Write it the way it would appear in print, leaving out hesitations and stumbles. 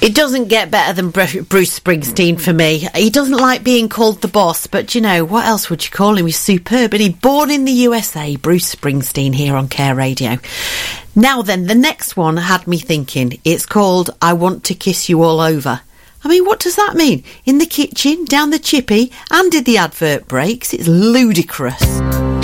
It doesn't get better than Bruce Springsteen for me. He doesn't like being called the boss, but you know, what else would you call him? He's superb. And he's born in the USA, Bruce Springsteen, here on Care Radio. Now then, the next one had me thinking. It's called I Want to Kiss You All Over. I mean, what does that mean? In the kitchen, down the chippy, and did the advert breaks? It's ludicrous.